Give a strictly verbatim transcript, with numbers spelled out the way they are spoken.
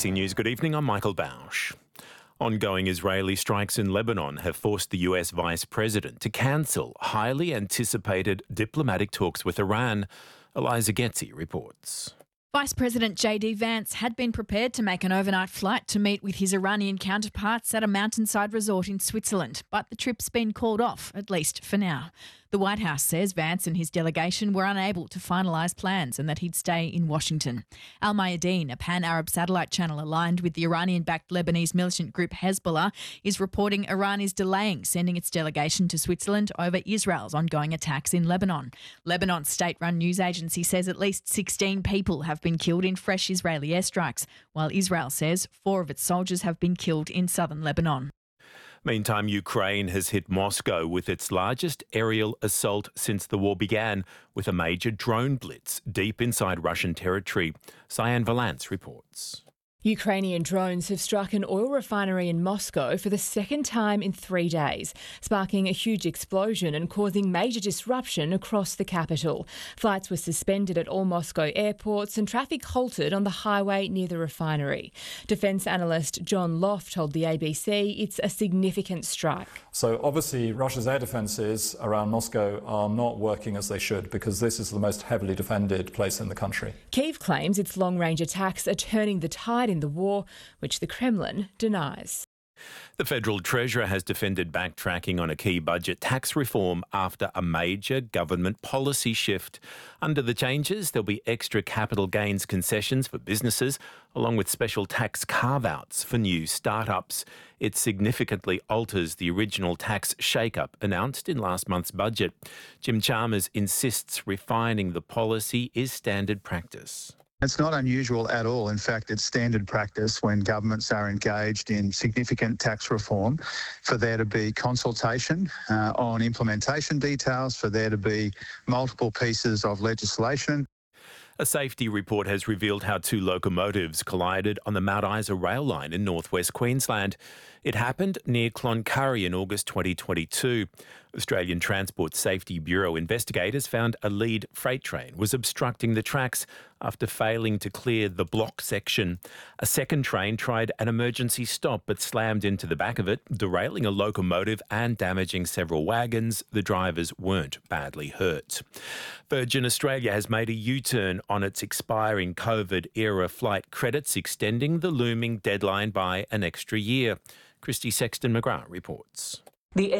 C News, good evening. I'm Michael Bausch. Ongoing Israeli strikes in Lebanon have forced the U S Vice President to cancel highly anticipated diplomatic talks with Iran. Eliza Getzi reports. Vice President J D Vance had been prepared to make an overnight flight to meet with his Iranian counterparts at a mountainside resort in Switzerland, but the trip's been called off, at least for now. The White House says Vance and his delegation were unable to finalise plans and that he'd stay in Washington. Al Mayadeen, a pan-Arab satellite channel aligned with the Iranian-backed Lebanese militant group Hezbollah, is reporting Iran is delaying sending its delegation to Switzerland over Israel's ongoing attacks in Lebanon. Lebanon's state-run news agency says at least sixteen people have been killed in fresh Israeli airstrikes, while Israel says four of its soldiers have been killed in southern Lebanon. Meantime, Ukraine has hit Moscow with its largest aerial assault since the war began, with a major drone blitz deep inside Russian territory. Cyan Valance reports. Ukrainian drones have struck an oil refinery in Moscow for the second time in three days, sparking a huge explosion and causing major disruption across the capital. Flights were suspended at all Moscow airports and traffic halted on the highway near the refinery. Defence analyst John Loft told the A B C it's a significant strike. So obviously Russia's air defences around Moscow are not working as they should, because this is the most heavily defended place in the country. Kyiv claims its long-range attacks are turning the tide in the war, which the Kremlin denies. The Federal Treasurer has defended backtracking on a key budget tax reform after a major government policy shift. Under the changes, there'll be extra capital gains concessions for businesses, along with special tax carve-outs for new startups. It significantly alters the original tax shake-up announced in last month's budget. Jim Chalmers insists refining the policy is standard practice. It's not unusual at all. In fact, it's standard practice when governments are engaged in significant tax reform for there to be consultation uh, on implementation details, for there to be multiple pieces of legislation. A safety report has revealed how two locomotives collided on the Mount Isa rail line in northwest Queensland. It happened near Cloncurry in August twenty twenty-two. Australian Transport Safety Bureau investigators found a lead freight train was obstructing the tracks after failing to clear the block section. A second train tried an emergency stop but slammed into the back of it, derailing a locomotive and damaging several wagons. The drivers weren't badly hurt. Virgin Australia has made a U-turn on its expiring COVID-era flight credits, extending the looming deadline by an extra year. Christy Sexton-McGrath reports. The